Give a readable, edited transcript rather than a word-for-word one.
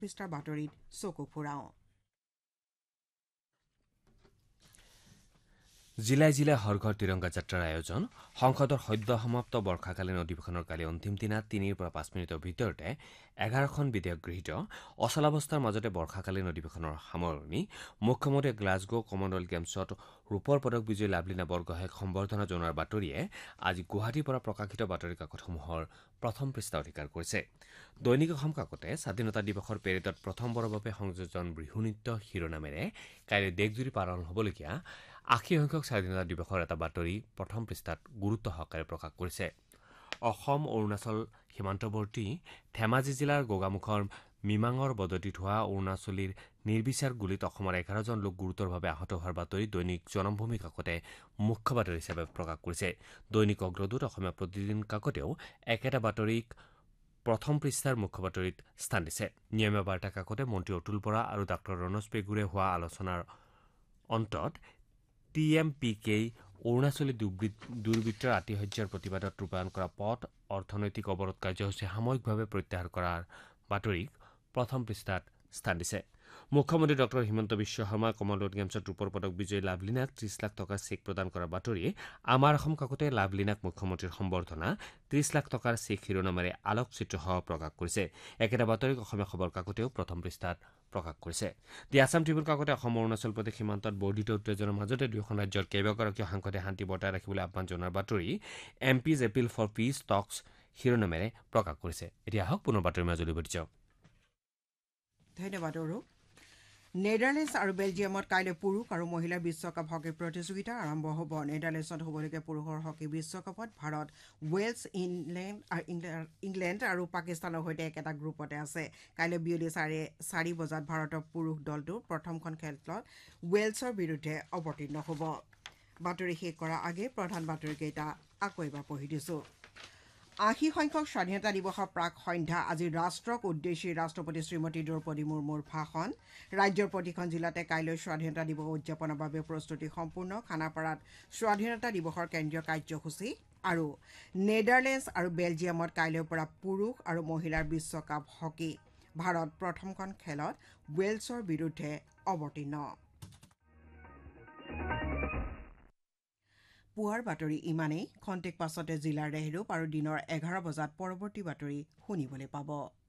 পৃষ্ঠাৰ বাতৰিত চকু ফুৰাওঁ। জিলাই জিলাই হৰ ঘৰ তিৰংগা যাত্ৰাৰ আয়োজন সংসদৰ সদ্য সমাপ্ত বৰ্ষাকালীন অধিৱেশনৰ কালি অন্তিম দিনা ৩ পৰা ৫ মিনিটৰ ভিতৰতে ১১খন বিধেয়ক গৃহীত অচলাৱস্থাৰ মাজতে বৰ্ষাকালীন অধিৱেশনৰ সামৰণি মুখ্যমন্ত্ৰীয়ে গ্লাছগো কমনৱেলথ গেমছত ৰূপৰ পদক বিজয়ী লাভলীনা বৰগোহাঁইক সম্বৰ্ধনা জনোৱাৰ বাতৰিয়ে আজি গুৱাহাটীৰ পৰা প্ৰকাশিত বাতৰি কাকতসমূহৰ প্ৰথম পৃষ্ঠা অধিকাৰ কৰিছে। দৈনিক অসম কাকতে স্বাধীনতা দিৱসৰ পেৰেডত প্ৰথমবাৰৰ বাবে সংযোজন বিহু নৃত্য শিৰোনামেৰে কাইলৈ দেশজুৰি পালন হ'বলগীয়া ৮০ স্বাধীনতা দিৱসৰ এটা বাতৰি প্ৰথম পৃষ্ঠাত গুৰুত্ব সহকাৰে প্ৰকাশ কৰিছে। অসম অৰুণাচল সীমান্তৱৰ্তী ধেমাজি জিলাৰ গোগামুখৰ মিমাঙৰ বদতিত হোৱা অৰুণাচলীৰ নিৰ্বিচাৰ গুলীত অসমৰ ১১জন লোক গুৰুতৰভাৱে আহত হোৱাৰ বাতৰি দৈনিক জনমভূমি কাকতে মুখ্য বাতৰি হিচাপে প্ৰকাশ কৰিছে। দৈনিক অগ্ৰদূত অসমীয়া প্ৰতিদিন কাকতেও একেটা বাতৰিক প্ৰথম পৃষ্ঠাৰ মুখ্য বাতৰিত স্থান দিছে। নিয়মীয়া বাৰ্তা কাকতে মন্ত্ৰী অতুল বৰা আৰু ডাঃ ৰণোজ পেগুৰে হোৱা আলোচনাৰ অন্তত TMPKই অৰুণাচলী দুৰ্বৃত্তৰ আতিশয্যাৰ প্ৰতিবাদত ৰূপায়ণ কৰা পথ অৰ্থনৈতিক অৱৰোধ কাৰ্যসূচী সাময়িকভাৱে প্ৰত্যাহাৰ কৰাৰ বাতৰিক প্ৰথম পৃষ্ঠাত স্থান দিছে। মুখ্যমন্ত্ৰী ডঃ হিমন্ত বিশ্ব শৰ্মাই কমনৱেলথ গেমছত ৰূপৰ পদক বিজয়ী লাভলীনাক ৩০ লাখ টকাৰ চেক প্ৰদান কৰাৰ বাতৰি আমাৰ অসম কাকতে লাভলীনাক মুখ্যমন্ত্ৰীৰ সম্বৰ্ধনা ৩০ লাখ টকাৰ চেক শিৰোনামেৰে আলোকচিত্ৰসহ প্ৰকাশ কৰিছে। একেটা বাতৰিক অসমীয়া খবৰ কাকতেও প্ৰথম পৃষ্ঠাত প্ৰকাশ কৰিছে। দি আছাম ট্ৰিবিউন কাকতে অসম অৰুণাচল প্ৰদেশ সীমান্তত বৰ্ধিত উত্তেজনাৰ মাজতে দুয়োখন ৰাজ্যৰ কেইবাগৰাকীও সাংসদে শান্তি বৰ্তাই ৰাখিবলৈ আহ্বান জনোৱাৰ বাতৰি MP's এপিল ফৰ পিচ টক্স শিৰোনামেৰে প্ৰকাশ কৰিছে। এতিয়া আহক পুনৰ বাতৰি মাজলৈ উভতি যাওঁ। ধন্যবাদ অৰূপ। নেডাৰলেণ্ডছ আৰু বেলজিয়ামত কাইলৈ পুৰুষ আৰু মহিলাৰ বিশ্বকাপ হকী প্ৰতিযোগিতা আৰম্ভ হ'ব। নেডাৰলেণ্ডছত হ'বলগীয়া পুৰুষৰ হকী বিশ্বকাপত ভাৰত ৱেলছ ইংলেণ্ড আৰু পাকিস্তানৰ সৈতে একেটা গ্ৰুপতে আছে। কাইলৈ বিয়লি 4:30 বজাত ভাৰতৰ পুৰুষ দলটো প্ৰথমখন খেলত ৱেলছৰ বিৰুদ্ধে অৱতীৰ্ণ হ'ব। বাতৰি শেষ কৰাৰ আগে প্ৰধান বাতৰিকেইটা আকৌ এবাৰ পঢ়ি দিছোঁ। ৮০ স্বাধীনতা দিৱসৰ প্ৰাক সন্ধ্যা আজি ৰাষ্ট্ৰক উদ্দেশ্যি ৰাষ্ট্ৰপতি শ্ৰীমতী দ্ৰৌপদী মুৰ্মুৰ ভাষণ। ৰাজ্যৰ প্ৰতিখন জিলাতে কাইলৈ স্বাধীনতা দিৱস উদযাপনৰ বাবে প্ৰস্তুতি সম্পূৰ্ণ। খানাপাৰাত স্বাধীনতা দিৱসৰ কেন্দ্ৰীয় কাৰ্যসূচী। আৰু নেডাৰলেণ্ডছ আৰু বেলজিয়ামত কাইলৈৰ পৰা পুৰুষ আৰু মহিলাৰ বিশ্বকাপ হকী। ভাৰত প্ৰথমখন খেলত ৱেলছৰ বিৰুদ্ধে অৱতীৰ্ণ। পুৱাৰ বাতৰি ইমানেই। খন্তেক পাছতে জিলাৰ ৰেহৰূপ আৰু দিনৰ 11 বজাত পৰৱৰ্তী বাতৰি শুনিবলৈ পাব।